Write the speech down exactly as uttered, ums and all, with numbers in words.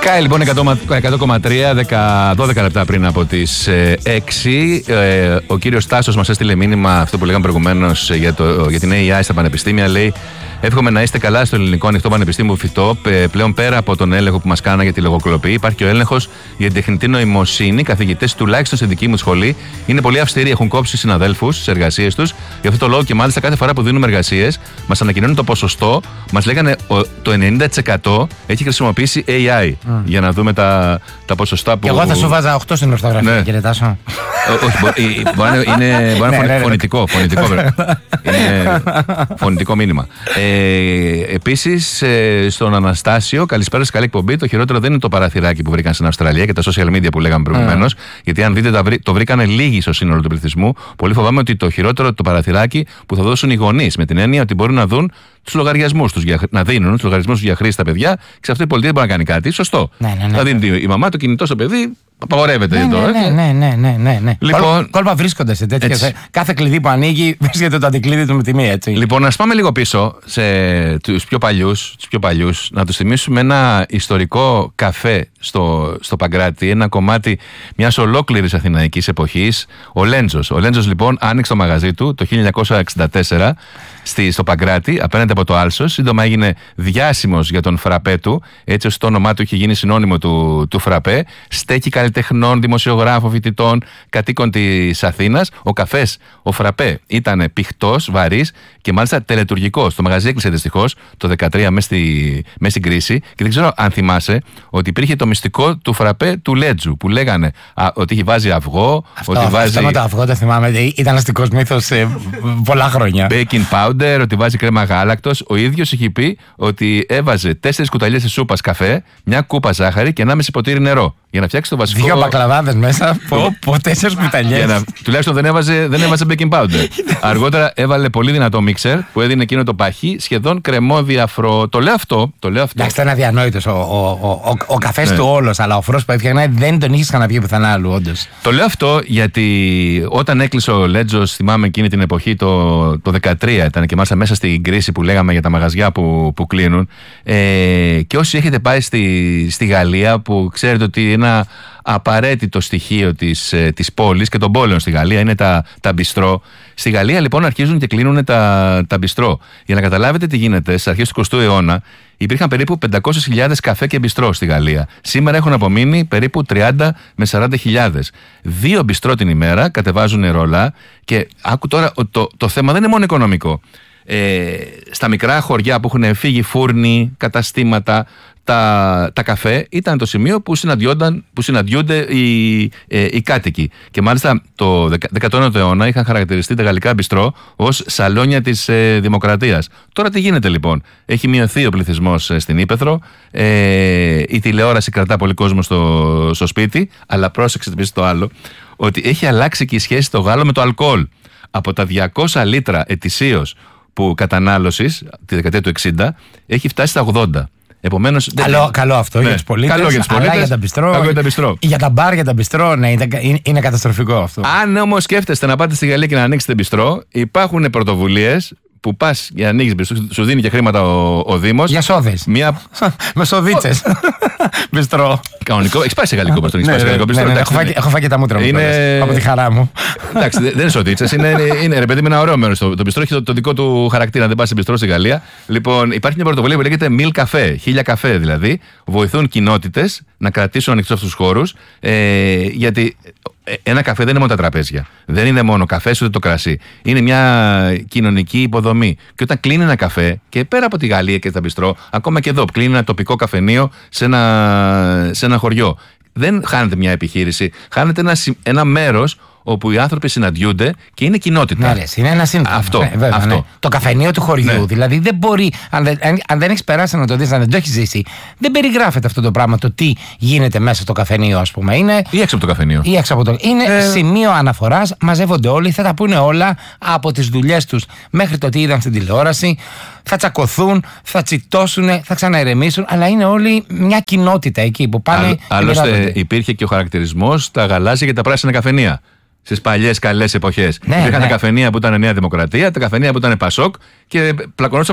Sky λοιπόν εκατό κόμμα τρία, δώδεκα λεπτά πριν από τις έξι. Ε, ο κύριος Τάσος μας έστειλε μήνυμα, αυτό που λέγαμε προηγουμένως, για, για την έι άι στα πανεπιστήμια. Λέει: εύχομαι να είστε καλά στο Ελληνικό Ανοιχτό Πανεπιστήμιο Φυτό. Πλέον πέρα από τον έλεγχο που μας κάνα για τη λογοκλοπή, υπάρχει και ο έλεγχος για την τεχνητή νοημοσύνη. Καθηγητές, τουλάχιστον στη δική μου σχολή, είναι πολύ αυστηροί. Έχουν κόψει συναδέλφους στις εργασίες τους. Γι' αυτό το λόγο και μάλιστα κάθε φορά που δίνουμε εργασίες, μας ανακοινώνουν το ποσοστό. Μας λέγανε το ενενήντα τοις εκατό έχει χρησιμοποιήσει έι άι mm. για να δούμε τα, τα ποσοστά που. Και εγώ θα σου βάζα οκτώ στην ορθογραφία, ναι. Κύριε Τάσο. Όχι, μπορεί να είναι, μπορεί να είναι φωνητικό. Φωνητικό, είναι φωνητικό μήνυμα. Ε, Επίσης, ε, στον Αναστάσιο, καλησπέρα, καλή εκπομπή. Το χειρότερο δεν είναι το παραθυράκι που βρήκαν στην Αυστραλία και τα social media που λέγαμε προηγουμένως. Mm. Γιατί αν δείτε, το βρήκανε λίγοι στο σύνολο του πληθυσμού. Πολύ φοβάμαι ότι το χειρότερο το παραθυράκι που θα δώσουν οι γονείς, με την έννοια ότι μπορούν να δουν τους λογαριασμούς τους, να δίνουν τους λογαριασμούς τους για χρήση στα παιδιά, και σε αυτή η πολιτεία δεν μπορεί να κάνει κάτι. Σωστό. Ναι, ναι, ναι. Θα δίνει η μαμά το κινητό στο παιδί, απαγορεύεται ναι, εδώ. Ναι, ναι, ναι, ναι, ναι, ναι. Λοιπόν, κόλπα βρίσκονται σε τέτοια. Κάθε κλειδί που ανοίγει βρίσκεται το αντικλείδι του με τιμή, έτσι. Λοιπόν, ας πάμε λίγο πίσω σε τους πιο παλιούς, τους πιο παλιούς, να τους θυμίσουμε ένα ιστορικό καφέ στο, στο Παγκράτη, ένα κομμάτι μιας ολόκληρης αθηναϊκής εποχής, ο Λέντζος. Ο Λέντζος λοιπόν άνοιξε το μαγαζί του το χίλια εννιακόσια εξήντα τέσσερα στη, στο Παγκράτη, απέναντι από το Άλσος. Σύντομα έγινε διάσημος για τον φραπέ του, έτσι ώστε το όνομά του είχε γίνει συνώνυμο του, του φραπέ. Στέκει καλλιτεχνών, δημοσιογράφων, φοιτητών, κατοίκων της Αθήνας. Ο καφές, ο φραπέ, ήταν πηχτός, βαρύς και μάλιστα τελετουργικός. Το μαγαζί έκλεισε δυστυχώς το δεκατρία μέσα στη, στη κρίση, και δεν ξέρω αν θυμάσαι ότι υπήρχε το μυστικό του φραπέ του Λέντζου που λέγανε α, ότι βάζει αυγό. Αυτό, ότι βάζει... αυτό με το αυγό το θυμάμαι. Ήταν αστικός μύθος ε, πολλά χρόνια. Baking powder, ότι βάζει κρέμα γάλακτος. Ο ίδιος είχε πει ότι έβαζε τέσσερις κουταλιές της σούπας καφέ, μια κούπα ζάχαρη και ένα μισή ποτήρι νερό για να φτιάξει το βασικό. Δύο μπακλαβάδες μέσα, πω, πω, τέσσερις κουταλιές. Να... Τουλάχιστον δεν έβαζε, δεν έβαζε baking powder. Αργότερα έβαλε πολύ δυνατό μίξερ που έδινε εκείνο το παχύ, σχεδόν κρεμόδι αφρό. Το λέω αυτό. Το λέω αυτό. Εντάξει, ήταν αδιανόητος ο, ο, ο, ο, ο καφές ναι. του όλος, αλλά ο φρός που έφτιαχνε δεν τον είχες ξαναπεί πουθενά άλλου, όντως. Το λέω αυτό γιατί όταν έκλεισε ο Λέντζος, θυμάμαι εκείνη την εποχή, το, το δεκατρία ήταν, και μάλιστα μέσα στην κρίση που λέγαμε για τα μαγαζιά που, που κλείνουν. Ε, και όσοι έχετε πάει στη, στη Γαλλία, που ξέρετε ότι ένα απαραίτητο στοιχείο της, της πόλης και των πόλεων στη Γαλλία είναι τα, τα μπιστρό. Στη Γαλλία λοιπόν αρχίζουν και κλείνουν τα, τα μπιστρό. Για να καταλάβετε τι γίνεται, στις αρχές του εικοστού αιώνα υπήρχαν περίπου πεντακόσιες χιλιάδες καφέ και μπιστρό στη Γαλλία. Σήμερα έχουν απομείνει περίπου τριάντα με σαράντα χιλιάδες. Δύο μπιστρό την ημέρα, κατεβάζουν ρολά, και άκου τώρα, το, το θέμα δεν είναι μόνο οικονομικό. Ε, στα μικρά χωριά που έχουν φύγει φούρνοι, καταστήματα, τα, τα καφέ ήταν το σημείο που, που συναντιούνται οι, ε, οι κάτοικοι. Και μάλιστα το δέκατο ένατο αιώνα είχαν χαρακτηριστεί τα γαλλικά μπιστρό ως σαλόνια της ε, δημοκρατίας. Τώρα τι γίνεται λοιπόν? Έχει μειωθεί ο πληθυσμός ε, στην Ύπαιθρο, ε, η τηλεόραση κρατά πολύ κόσμο στο, στο σπίτι, αλλά πρόσεξε επίσης το άλλο, ότι έχει αλλάξει και η σχέση το Γάλλο με το αλκοόλ. Από τα διακόσια λίτρα ετησίως που κατανάλωσης τη δεκαετία του εξήντα έχει φτάσει στα ογδόντα. Επομένως, καλό, δεν... καλό αυτό ναι, για τους πολίτες. Καλό για τους πολίτες. Για τα μπιστρό. Για τα μπιστρό. Για τα μπαρ, για τα μπιστρό, ναι, είναι, είναι καταστροφικό αυτό. Αν όμως σκέφτεστε να πάτε στη Γαλλία και να ανοίξετε μπιστρό, υπάρχουν πρωτοβουλίες που πας για να ανοίξεις μπιστρό, σου δίνει και χρήματα ο, ο Δήμος. Για σόδες. Μια... με σοδίτσες. Μπιστρό. Κανονικό. Έχεις πάει σε γαλλικό μπιστρό? Ναι, ναι, ναι, ναι, ναι, έχω, φάει, έχω φάει και τα μούτρα μου είναι... από τη χαρά μου. Εντάξει, δεν είναι σοδίτσες. Είναι, είναι ρε παιδί με ένα ωραίο μέρος. Το, το μπιστρό έχει το, το δικό του χαρακτήρα. Δεν πας σε μπιστρό στη Γαλλία. Λοιπόν, υπάρχει μια πρωτοβουλία που λέγεται Mille Café. Χίλια καφέ δηλαδή. Βοηθούν κοινότητες να κρατήσουν ανοιχτούς αυτούς τους χώρους. Ε, γιατί ένα καφέ δεν είναι μόνο τα τραπέζια. Δεν είναι μόνο καφές ούτε το κρασί. Είναι μια κοινωνική υποδομή. Και όταν κλείνει ένα καφέ, και πέρα από τη Γαλλία και τα μπιστρό, ακόμα και εδώ, κλείνει ένα τοπικό καφενείο σε ένα, σε ένα χωριό. Δεν χάνεται μια επιχείρηση. Χάνεται ένα, ένα μέρος όπου οι άνθρωποι συναντιούνται και είναι κοινότητα. Ναι, είναι ένα σύνθημα. Αυτό, ναι, βέβαια, αυτό. Ναι. Το καφενείο του χωριού. Ναι. Δηλαδή δεν μπορεί, αν δεν, αν, αν δεν έχει περάσει να το δεις, αν δεν το έχει ζήσει, δεν περιγράφεται αυτό το πράγμα. Το τι γίνεται μέσα στο καφενείο, ας πούμε. Είναι, ή έξω από το καφενείο. Ή έξω από το, είναι ε... σημείο αναφοράς, μαζεύονται όλοι, θα τα πούνε όλα από τις δουλειές τους μέχρι το τι είδαν στην τηλεόραση. Θα τσακωθούν, θα τσιτώσουν, θα ξαναερεμήσουν, αλλά είναι όλοι μια κοινότητα εκεί που πάνε. Άλλωστε υπήρχε και ο χαρακτηρισμός τα γαλάζια και τα πράσινα καφενεία. Στις παλιές καλές εποχές. Ναι, υπήρχαν ναι. τα καφενεία που ήταν Νέα Δημοκρατία, τα καφενεία που ήταν Πασόκ, και πλακωνόταν